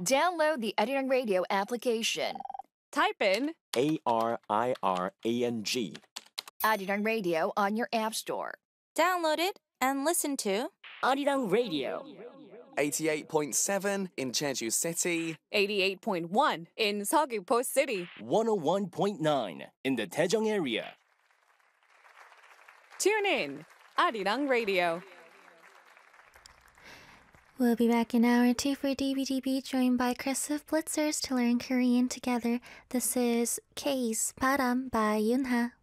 Download the Arirang Radio application. Type in ARIRANG. Arirang Radio on your app store. Download it and listen to Arirang Radio. 88.7 in Jeju City, 88.1 in Seogwipo City, 101.9 in the Daejeong area. Tune in, Arirang Radio. We'll be back in hour 2 for DBDB, joined by Chris of Blitzers to learn Korean together. This is K's Baram by Yunha.